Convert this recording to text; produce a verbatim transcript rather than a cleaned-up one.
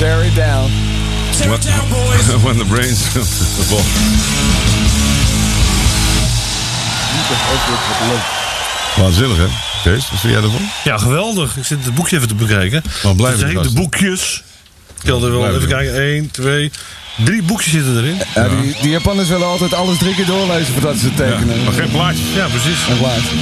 Tear it down. Tear it down, boys. When the brains the ball. Waanzinnig, hè? Kees, wat vind jij ervan? Ja, geweldig. Ik zit het boekje even te bekijken. Maar blijf zeg ik, de boekjes. Ik kan er wel Blijf even doen. kijken. één, twee, drie boekjes zitten erin. Ja, die, die Japanners willen altijd alles drie keer doorlezen voordat ze tekenen. Ja, maar geen plaatjes. Ja, precies. En klaar.